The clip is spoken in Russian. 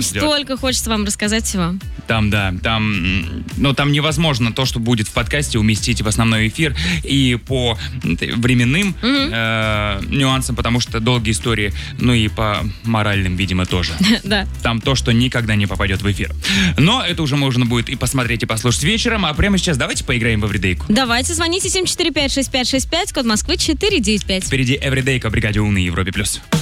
ждет. Столько хочется вам рассказать всего. Там невозможно то, что будет в подкасте, уместить в основной эфир и по временным нюансам, потому что долгие истории, ну и по моральным, видимо, тоже. Да. Там то, что никогда не попадет в эфир. Но это уже можно будет и посмотреть, и послушать вечером, а прямо сейчас давайте поиграем в Эвридейку. Давайте, звоните 745-6565, код Москвы 495. Впереди Эвридейка в бригаде У на Европе+.